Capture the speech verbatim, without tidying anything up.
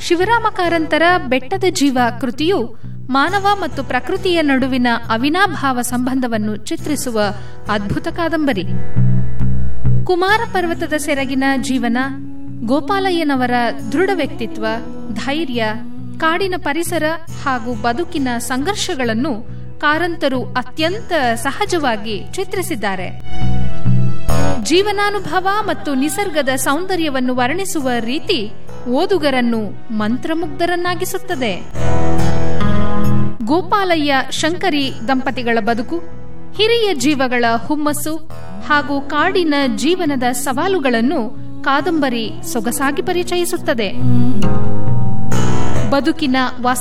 ಶಿವರಾಮ ಕಾರಂತರ ಬೆಟ್ಟದ ಜೀವ ಕೃತಿಯು ಮಾನವ ಮತ್ತು ಪ್ರಕೃತಿಯ ನಡುವಿನ ಅವಿನಾಭಾವ ಸಂಬಂಧವನ್ನು ಚಿತ್ರಿಸುವ ಅದ್ಭುತ ಕಾದಂಬರಿ. ಕುಮಾರ ಪರ್ವತದ ಸೆರಗಿನ ಜೀವನ, ಗೋಪಾಲಯ್ಯನವರ ದೃಢ ವ್ಯಕ್ತಿತ್ವ, ಧೈರ್ಯ, ಕಾಡಿನ ಪರಿಸರ ಹಾಗೂ ಬದುಕಿನ ಸಂಘರ್ಷಗಳನ್ನು ಕಾರಂತರು ಅತ್ಯಂತ ಸಹಜವಾಗಿ ಚಿತ್ರಿಸಿದ್ದಾರೆ. ಜೀವನಾನುಭವ ಮತ್ತು ನಿಸರ್ಗದ ಸೌಂದರ್ಯವನ್ನು ವರ್ಣಿಸುವ ರೀತಿ ಓದುಗರನ್ನು ಮಂತ್ರಮುಗ್ಧರನ್ನಾಗಿಸುತ್ತದೆ. ಗೋಪಾಲಯ್ಯ ಶಂಕರಿ ದಂಪತಿಗಳ ಬದುಕು, ಹಿರಿಯ ಜೀವಗಳ ಹುಮ್ಮಸ್ಸು ಹಾಗೂ ಕಾಡಿನ ಜೀವನದ ಸವಾಲುಗಳನ್ನು ಕಾದಂಬರಿ ಸೊಗಸಾಗಿ ಪರಿಚಯಿಸುತ್ತದೆ. ಬದುಕಿನ